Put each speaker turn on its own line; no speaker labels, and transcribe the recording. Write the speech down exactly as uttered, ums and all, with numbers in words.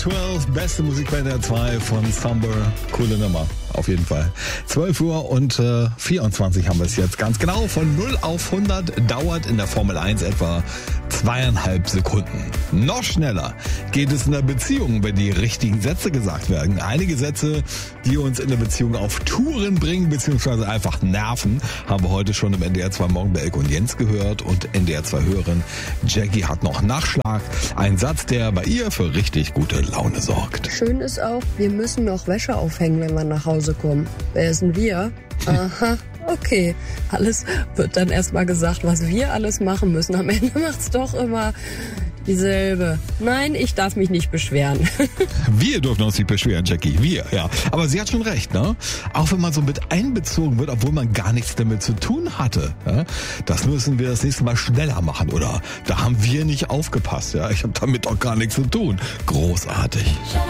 zwölf, beste Musik bei N D R zwei von Summer. Coole Nummer, auf jeden Fall. zwölf Uhr und äh, vierundzwanzig haben wir es jetzt. Ganz genau, von null auf hundert dauert in der Formel eins etwa zweieinhalb Sekunden. Noch schneller geht es in der Beziehung, wenn die richtigen Sätze gesagt werden. Einige Sätze, die uns in der Beziehung auf Touren bringen, beziehungsweise einfach nerven, haben wir heute schon im N D R zwei Morgen bei Elke und Jens gehört. Und N D R zwei Hörerin Jackie hat noch Nachschlag. Ein Satz, der bei ihr für richtig gute Laune sorgt.
Schön ist auch, wir müssen noch Wäsche aufhängen, wenn wir nach Hause kommen. Wer ist denn wir? Aha, okay. Alles wird dann erstmal gesagt, was wir alles machen müssen. Am Ende macht's doch immer dieselbe. Nein, ich darf mich nicht beschweren.
Wir dürfen uns nicht beschweren, Jackie. Wir, ja. Aber sie hat schon recht, ne? Auch wenn man so mit einbezogen wird, obwohl man gar nichts damit zu tun hatte. Ja? Das müssen wir das nächste Mal schneller machen, oder? Da haben wir nicht aufgepasst, ja? Ich habe damit auch gar nichts zu tun. Großartig.